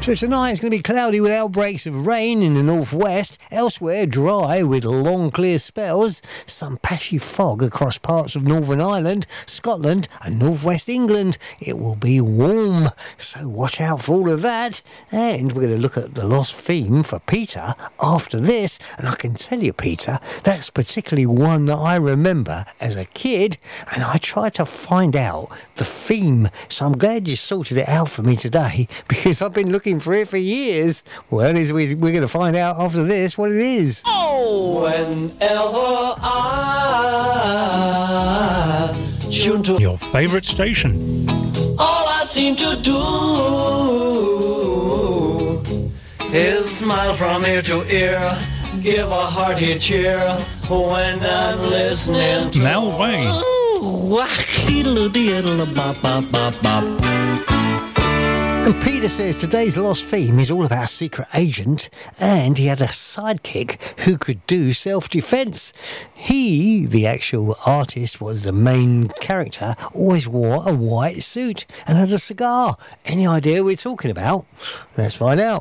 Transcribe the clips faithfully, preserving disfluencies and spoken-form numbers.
So tonight it's going to be cloudy with outbreaks of rain in the northwest. Elsewhere, dry with long clear spells. Some patchy fog across parts of Northern Ireland, Scotland and northwest England. It will be warm, so watch out for all of that. And we're going to look at the lost theme for Peter after this. And I can tell you, Peter, that's particularly one that I remember as a kid. And I tried to find out the theme. So I'm glad you sorted it out for me today, because I've been looking for it for years. Well, is we, we're going to find out after this what it is. Oh, whenever I tune to your favourite station, all I seem to do is smile from ear to ear, give a hearty cheer when I'm listening to Mel Wayne. And Peter says today's lost theme is all about a secret agent, and he had a sidekick who could do self-defense. He, the actual artist, was the main character, always wore a white suit and had a cigar. Any idea we're talking about? Let's find out.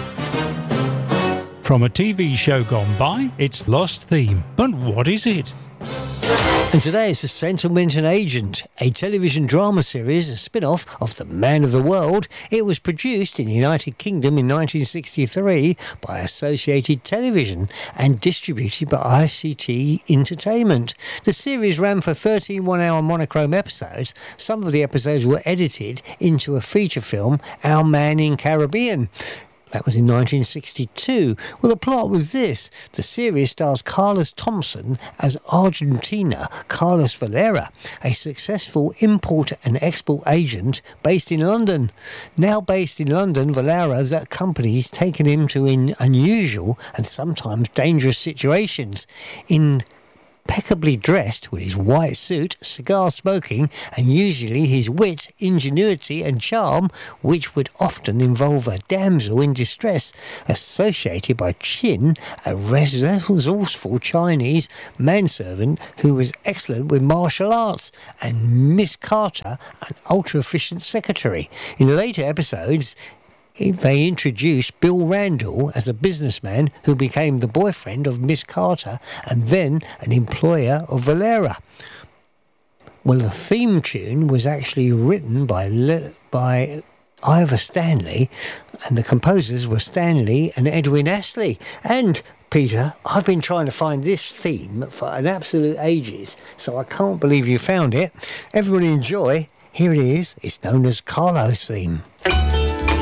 From a T V show gone by, it's Lost Theme. But what is it? And today it's A Sentimental Agent, a television drama series, a spin-off of The Man of the World. It was produced in the United Kingdom in nineteen sixty-three by Associated Television and distributed by I C T Entertainment. The series ran for thirteen one-hour monochrome episodes. Some of the episodes were edited into a feature film, Our Man in Caribbean. That was in nineteen sixty-two. Well, the plot was this. The series stars Carlos Thompson as Argentina Carlos Valera, a successful import and export agent based in London. Now based in London, Valera's companies taken him to in unusual and sometimes dangerous situations. In impeccably dressed with his white suit, cigar smoking, and usually his wit, ingenuity and charm, which would often involve a damsel in distress, associated by Chin, a resourceful Chinese manservant who was excellent with martial arts, and Miss Carter, an ultra-efficient secretary. In later episodes, they introduced Bill Randall as a businessman who became the boyfriend of Miss Carter and then an employer of Valera. Well, the theme tune was actually written by Le- by Ivor Stanley, and the composers were Stanley and Edwin Astley. And Peter, I've been trying to find this theme for an absolute ages, so I can't believe you found it. Everybody enjoy. Here it is. It's known as Carlo's theme.